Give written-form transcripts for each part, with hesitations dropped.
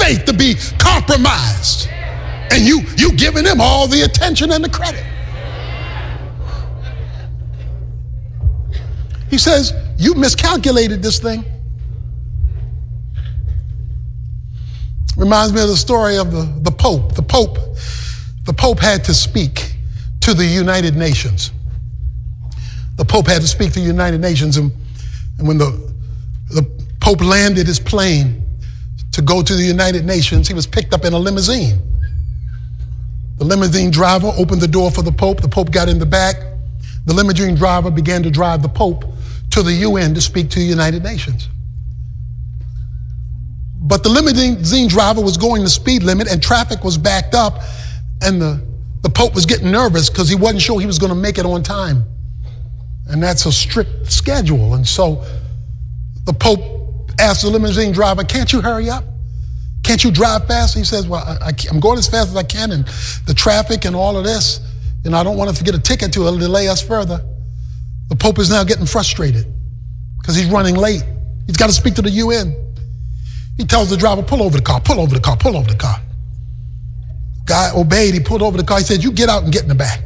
faith to be compromised. And you giving him all the attention and the credit. He says, you miscalculated this thing. Reminds me of the story of the Pope. The Pope had to speak to the United Nations. The Pope had to speak to the United Nations, and when the Pope landed his plane to go to the United Nations, he was picked up in a limousine. The limousine driver opened the door for the Pope. The Pope got in the back. The limousine driver began to drive the Pope to the UN to speak to the United Nations. But the limousine driver was going the speed limit and traffic was backed up, and the Pope was getting nervous because he wasn't sure he was going to make it on time. And that's a strict schedule. And so the Pope asked the limousine driver, can't you hurry up? Can't you drive fast? He says, well, I'm going as fast as I can, and the traffic and all of this, and I don't want to get a ticket to delay us further. The Pope is now getting frustrated because he's running late. He's got to speak to the UN. He tells the driver, pull over the car, pull over the car, pull over the car. Guy obeyed. He pulled over the car. He said, you get out and get in the back.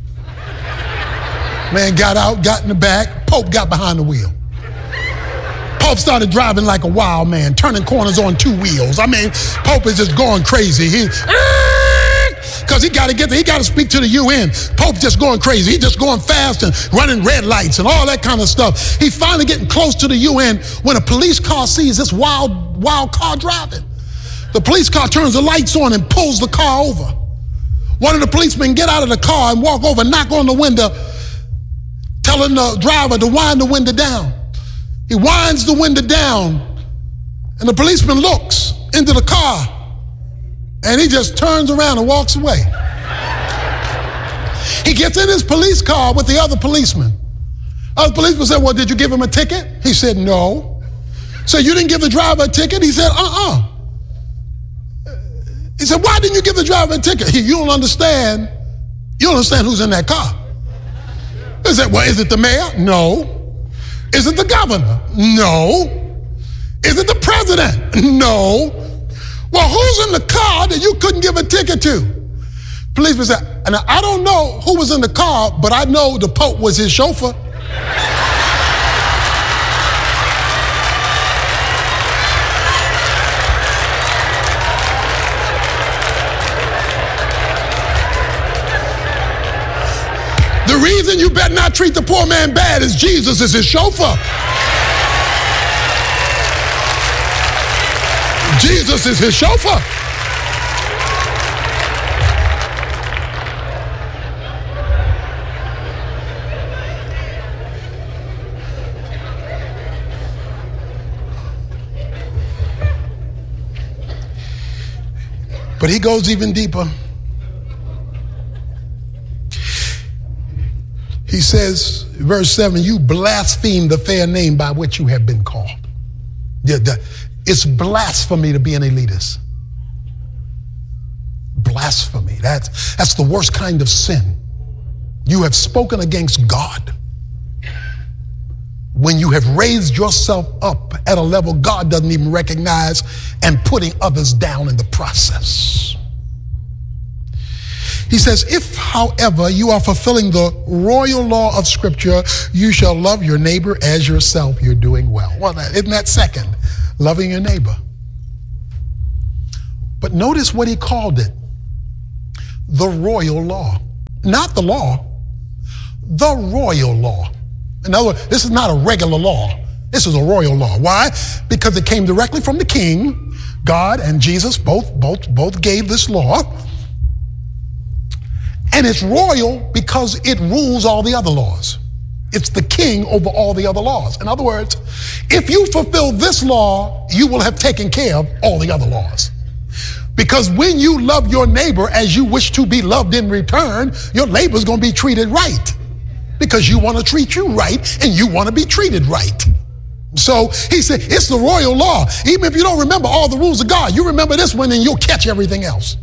Man got out, got in the back. Pope got behind the wheel. Pope started driving like a wild man, turning corners on two wheels. I mean, Pope is just going crazy. Because he got to get there. He got to speak to the UN. Pope just going crazy. He's just going fast and running red lights and all that kind of stuff. He's finally getting close to the UN when a police car sees this wild car driving. The police car turns the lights on and pulls the car over. One of the policemen get out of the car and walk over, knock on the window, telling the driver to wind the window down. He winds the window down, and the policeman looks into the car, and he just turns around and walks away. He gets in his police car with the other policeman. Other policeman said, well, did you give him a ticket? He said, no. So you didn't give the driver a ticket? He said, He said, why didn't you give the driver a ticket? You don't understand. You don't understand who's in that car. He said, well, is it the mayor? No. Is it the governor? No. Is it the president? No. Well, who's in the car that you couldn't give a ticket to? Policeman said, and I don't know who was in the car, but I know the Pope was his chauffeur. The reason you better not treat the poor man bad is Jesus is his chauffeur. Jesus is his chauffeur. But he goes even deeper. He says, verse 7, you blaspheme the fair name by which you have been called. It's blasphemy to be an elitist. Blasphemy. That's the worst kind of sin. You have spoken against God when you have raised yourself up at a level God doesn't even recognize and putting others down in the process. He says, if, however, you are fulfilling the royal law of Scripture, you shall love your neighbor as yourself, you're doing well. Well, isn't that second? Loving your neighbor. But notice what he called it. The royal law. Not the law. The royal law. In other words, this is not a regular law. This is a royal law. Why? Because it came directly from the king. God and Jesus both gave this law. And it's royal because it rules all the other laws. It's the king over all the other laws. In other words, if you fulfill this law, you will have taken care of all the other laws. Because when you love your neighbor as you wish to be loved in return, your neighbor's going to be treated right. Because you want to treat you right and you want to be treated right. So he said, it's the royal law. Even if you don't remember all the rules of God, you remember this one and you'll catch everything else.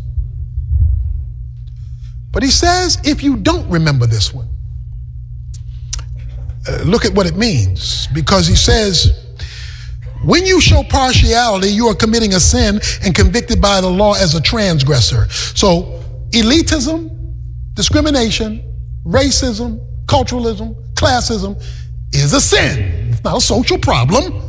But he says, if you don't remember this one, look at what it means. Because he says, When you show partiality, you are committing a sin and convicted by the law as a transgressor. So elitism, discrimination, racism, culturalism, classism is a sin. It's not a social problem.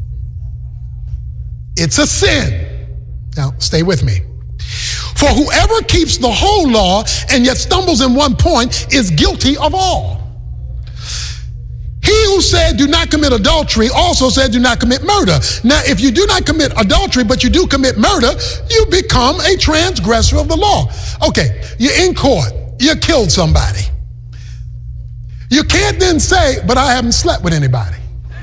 It's a sin. Now, stay with me. For whoever keeps the whole law and yet stumbles in one point is guilty of all. He who said do not commit adultery also said do not commit murder. Now, if you do not commit adultery, but you do commit murder, you become a transgressor of the law. Okay, you're in court. You killed somebody. You can't then say, but I haven't slept with anybody.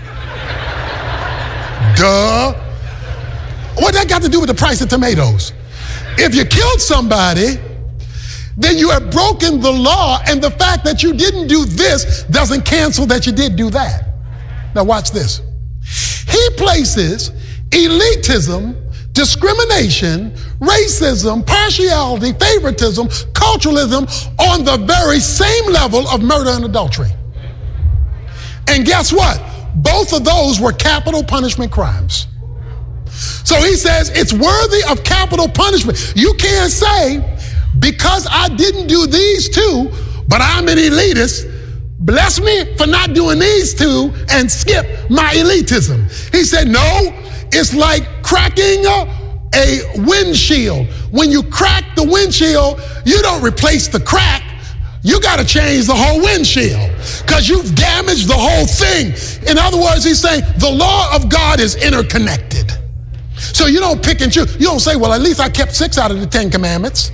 Duh. What that got to do with the price of tomatoes? If you killed somebody, then you have broken the law, and the fact that you didn't do this doesn't cancel that you did do that. Now watch this. He places elitism, discrimination, racism, partiality, favoritism, culturalism on the very same level of murder and adultery. And guess what? Both of those were capital punishment crimes. So he says it's worthy of capital punishment. You can't say, because I didn't do these two, but I'm an elitist, bless me for not doing these two and skip my elitism. He said, no, it's like cracking a windshield. When you crack the windshield, you don't replace the crack. You got to change the whole windshield because you've damaged the whole thing. In other words, he's saying the law of God is interconnected. So you don't pick and choose. You don't say, well, at least I kept 6 out of the 10 commandments.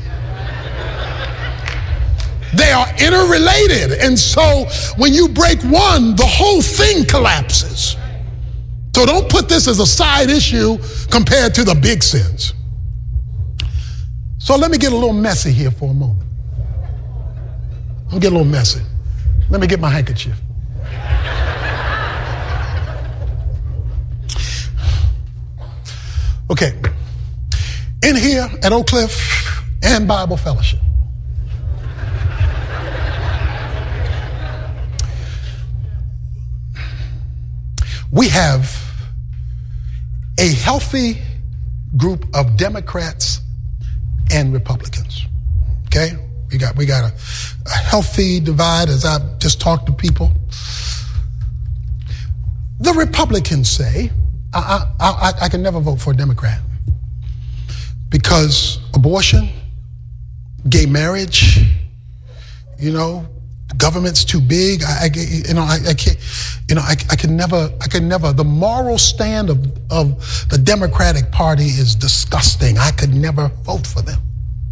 They are interrelated. And so when you break one, the whole thing collapses. So don't put this as a side issue compared to the big sins. So let me get a little messy here for a moment. Let me get a little messy. Let me get my handkerchief. Okay. In here at Oak Cliff and Bible Fellowship, we have a healthy group of Democrats and Republicans. Okay? We got a healthy divide as I just talked to people. The Republicans say, I can never vote for a Democrat because abortion, gay marriage, the government's too big. I can never. The moral stand of the Democratic Party is disgusting. I could never vote for them.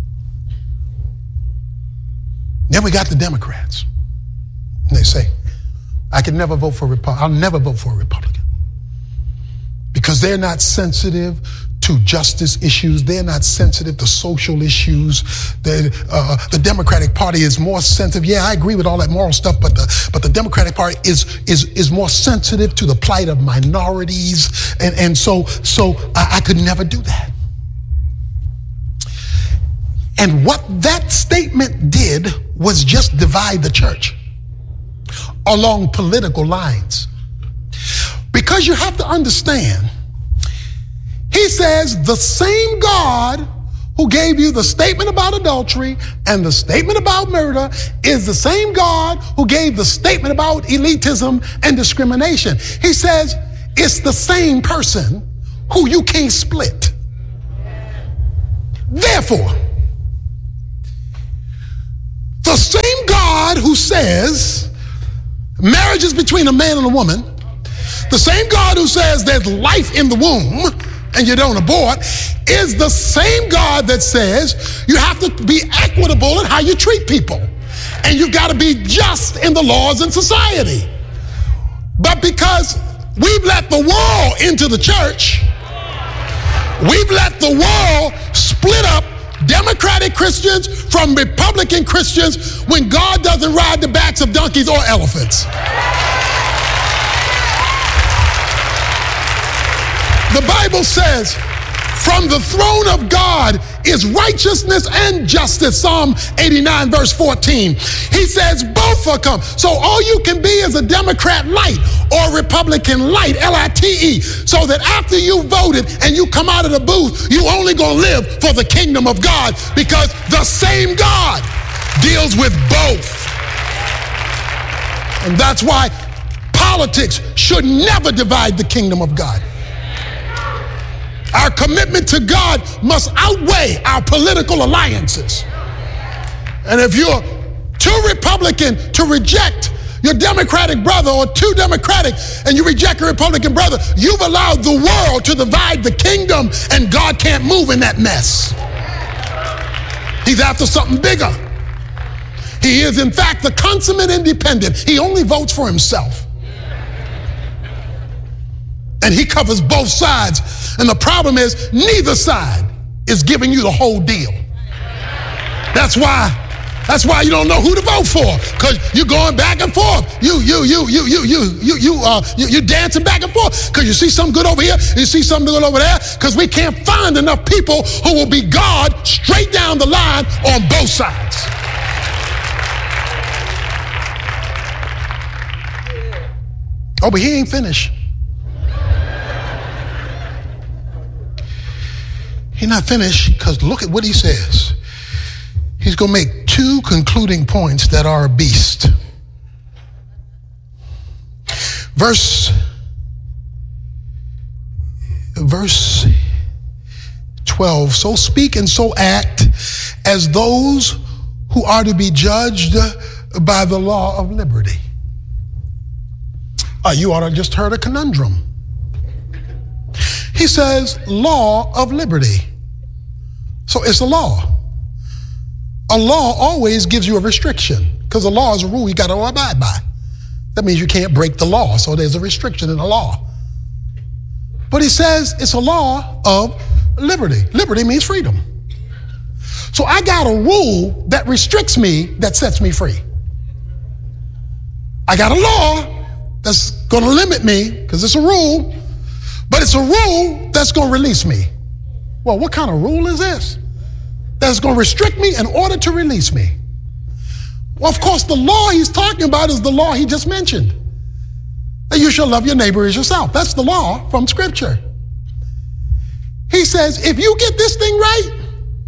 Then we got the Democrats. And they say, I can never vote for a Republican. I'll never vote for a Republican. Because they're not sensitive to justice issues. They're not sensitive to social issues. The Democratic Party is more sensitive. Yeah, I agree with all that moral stuff, but the Democratic Party is more sensitive to the plight of minorities. And so I could never do that. And what that statement did was just divide the church along political lines. Because you have to understand, he says the same God who gave you the statement about adultery and the statement about murder is the same God who gave the statement about elitism and discrimination. He says it's the same person who you can't split. Therefore, the same God who says marriage is between a man and a woman, the same God who says there's life in the womb and you don't abort, is the same God that says you have to be equitable in how you treat people. And you've got to be just in the laws in society. But because we've let the world into the church, we've let the world split up Democratic Christians from Republican Christians when God doesn't ride the backs of donkeys or elephants. The Bible says, From the throne of God is righteousness and justice. Psalm 89 verse 14. He says both are come. So all you can be is a Democrat light or Republican light, L-I-T-E. So that after you voted and you come out of the booth, you only gonna live for the kingdom of God, because the same God deals with both. And that's why politics should never divide the kingdom of God. Our commitment to God must outweigh our political alliances. And if you're too Republican to reject your Democratic brother, or too Democratic and you reject your Republican brother, you've allowed the world to divide the kingdom, and God can't move in that mess. He's after something bigger. He is, in fact, the consummate independent. He only votes for himself. And he covers both sides. And the problem is, neither side is giving you the whole deal. That's why you don't know who to vote for, because you're going back and forth. You dancing back and forth, because you see something good over here, you see something good over there, because we can't find enough people who will be God straight down the line on both sides. Oh, but he ain't finished. He's not finished, because look at what he says. He's going to make two concluding points that are a beast. Verse 12, so speak and so act as those who are to be judged by the law of liberty. You ought to just heard a conundrum. He says, law of liberty. So it's a law. A law always gives you a restriction, because a law is a rule you got to abide by. That means you can't break the law, so there's a restriction in the law. But he says it's a law of liberty. Liberty means freedom. So I got a rule that restricts me, that sets me free. I got a law that's going to limit me, because it's a rule, but it's a rule that's going to release me. Well, what kind of rule is this that's going to restrict me in order to release me? Well, of course, the law he's talking about is the law he just mentioned, that you shall love your neighbor as yourself. That's the law from Scripture. He says, if you get this thing right,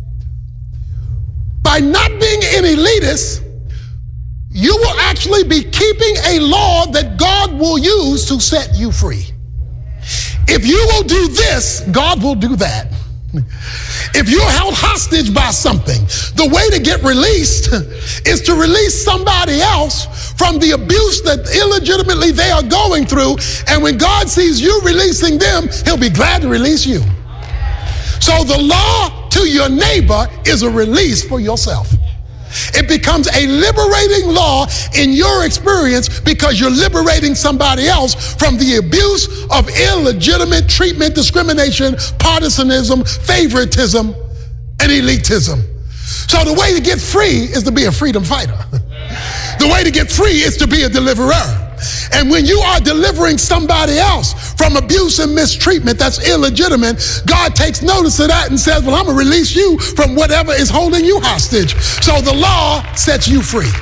by not being an elitist, you will actually be keeping a law that God will use to set you free. If you will do this, God will do that. If you're held hostage by something, the way to get released is to release somebody else from the abuse that illegitimately they are going through. And when God sees you releasing them, he'll be glad to release you. So the law to your neighbor is a release for yourself. It becomes a liberating law in your experience, because you're liberating somebody else from the abuse of illegitimate treatment, discrimination, partisanism, favoritism, and elitism. So the way to get free is to be a freedom fighter. The way to get free is to be a deliverer. And when you are delivering somebody else from abuse and mistreatment that's illegitimate, God takes notice of that and says, well, I'm going to release you from whatever is holding you hostage. So the law sets you free.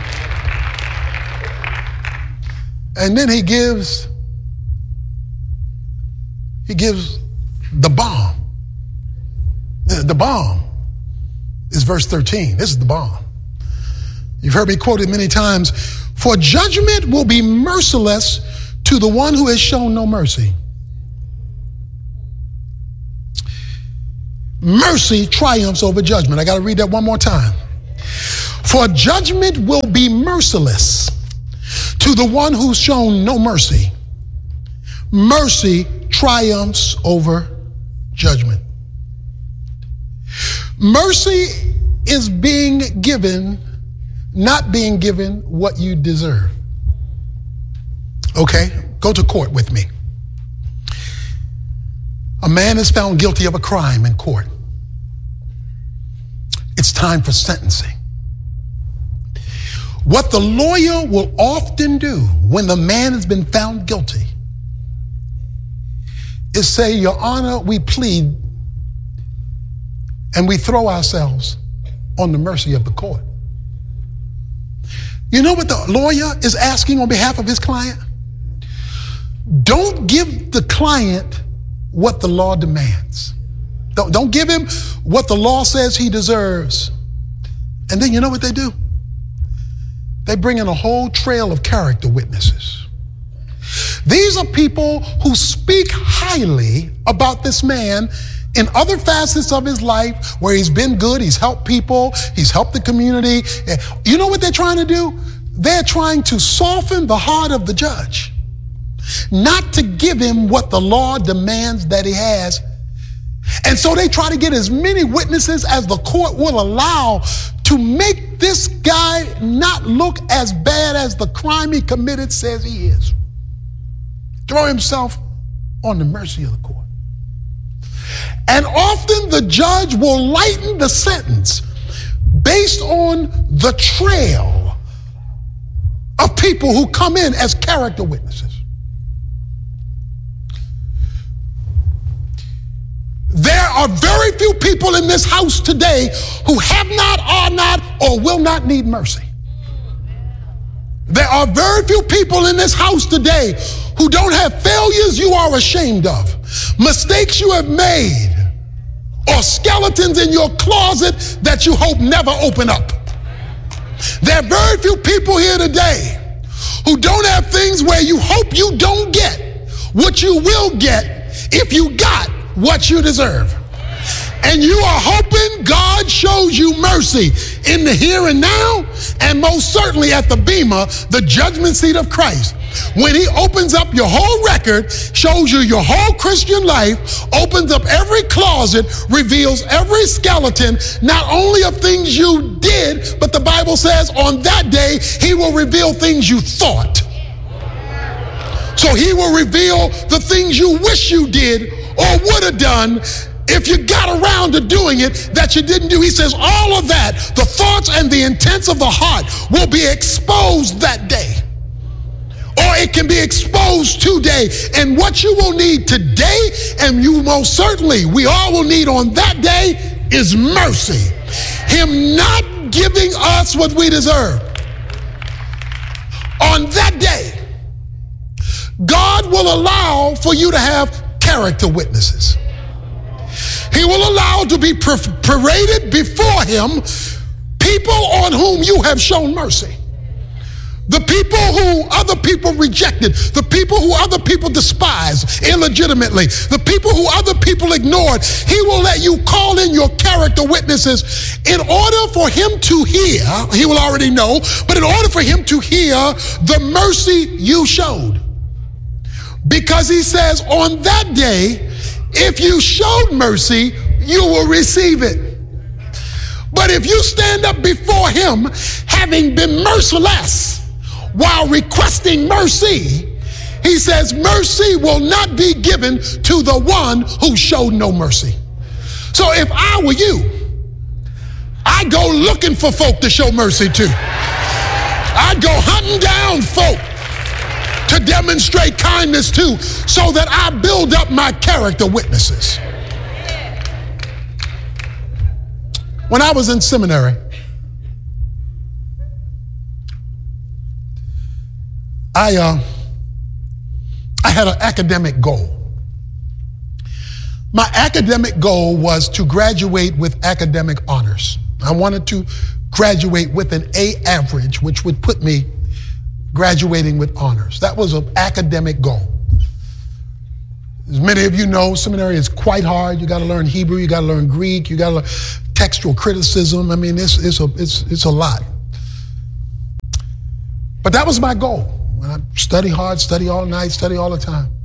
And then he gives the bomb. The bomb is verse 13. This is the bomb. You've heard me quoted many times. For judgment will be merciless to the one who has shown no mercy. Mercy triumphs over judgment. I got to read that one more time. For judgment will be merciless to the one who's shown no mercy. Mercy triumphs over judgment. Mercy is being given, not being given what you deserve. Okay, go to court with me. A man is found guilty of a crime in court. It's time for sentencing. What the lawyer will often do when the man has been found guilty is say, Your Honor, we plead and we throw ourselves on the mercy of the court. You know what the lawyer is asking on behalf of his client? Don't give the client what the law demands. Don't give him what the law says he deserves. And then you know what they do? They bring in a whole trail of character witnesses. These are people who speak highly about this man in other facets of his life where he's been good, he's helped people, he's helped the community. You know what they're trying to do? They're trying to soften the heart of the judge, not to give him what the law demands that he has. And so they try to get as many witnesses as the court will allow to make this guy not look as bad as the crime he committed says he is. Throw himself on the mercy of the court. And often the judge will lighten the sentence based on the trail of people who come in as character witnesses. There are very few people in this house today who have not, are not, or will not need mercy. There are very few people in this house today who don't have failures you are ashamed of, mistakes you have made, or skeletons in your closet that you hope never open up. There are very few people here today who don't have things where you hope you don't get what you will get if you got what you deserve. And you are hoping God shows you mercy in the here and now, and most certainly at the bema, the judgment seat of Christ. When he opens up your whole record, shows you your whole Christian life, opens up every closet, reveals every skeleton, not only of things you did, but the Bible says on that day, he will reveal things you thought. So he will reveal the things you wish you did or would have done if you got around to doing it that you didn't do. He says all of that, the thoughts and the intents of the heart, will be exposed that day. Or it can be exposed today. And what you will need today, and you most certainly, we all will need on that day, is mercy. Him not giving us what we deserve. On that day, God will allow for you to have character witnesses. He will allow to be paraded before him people on whom you have shown mercy. The people who other people rejected, the people who other people despised illegitimately, the people who other people ignored. He will let you call in your character witnesses in order for him to hear, he will already know, but in order for him to hear the mercy you showed. Because he says on that day, if you showed mercy, you will receive it. But if you stand up before him, having been merciless while requesting mercy, he says mercy will not be given to the one who showed no mercy. So if I were you, I'd go looking for folk to show mercy to. I'd go hunting down folk to demonstrate kindness to, so that I build up my character witnesses. When I was in seminary, I had an academic goal. My academic goal was to graduate with academic honors. I wanted to graduate with an A average, which would put me graduating with honors. That was an academic goal. As many of you know, seminary is quite hard. You got to learn Hebrew, you got to learn Greek, you got to learn textual criticism. I mean, it's a lot. But that was my goal. I study hard, study all night, study all the time.